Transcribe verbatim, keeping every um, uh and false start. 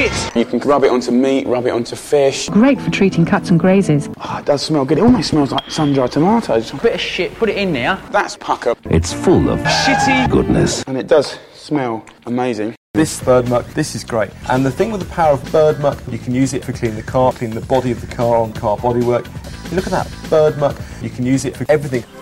shit. You can rub it onto meat, rub it onto fish. Great for treating cuts and grazes. Oh, it does smell good. It almost smells like sun-dried tomatoes. Bit of shit, put it in there. That's pucker. It's full of shitty goodness. And it does smell amazing. This bird muck, this is great. And the thing with the power of bird muck, you can use it for cleaning the car, cleaning the body of the car on car bodywork. Look at that, bird muck, you can use it for everything.